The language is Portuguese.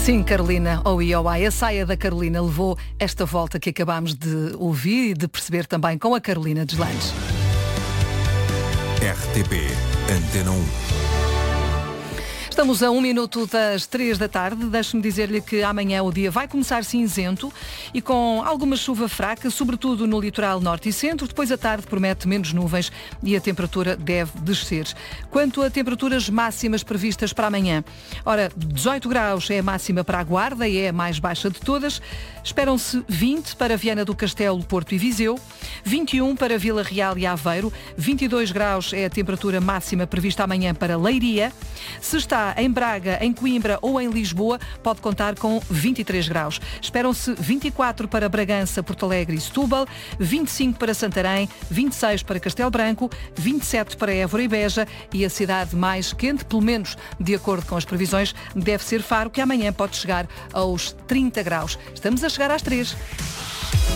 Sim, Carolina, OI. A saia da Carolina levou esta volta que acabámos de ouvir e de perceber também com a Carolina Deslandes. RTP Antena 1. Estamos a 1 minuto das 3 da tarde. Deixe-me dizer-lhe que amanhã o dia vai começar cinzento e com alguma chuva fraca, sobretudo no litoral norte e centro. Depois a tarde promete menos nuvens e a temperatura deve descer. Quanto a temperaturas máximas previstas para amanhã, ora, 18 graus é a máxima para a Guarda e é a mais baixa de todas. Esperam-se 20 para Viana do Castelo, Porto e Viseu, 21 para Vila Real e Aveiro, 22 graus é a temperatura máxima prevista amanhã para Leiria. Se está em Braga, em Coimbra ou em Lisboa, pode contar com 23 graus. Esperam-se 24 para Bragança, Porto Alegre e Setúbal, 25 para Santarém, 26 para Castelo Branco, 27 para Évora e Beja e a cidade mais quente, pelo menos de acordo com as previsões, deve ser Faro, que amanhã pode chegar aos 30 graus. Estamos a chegar às 3.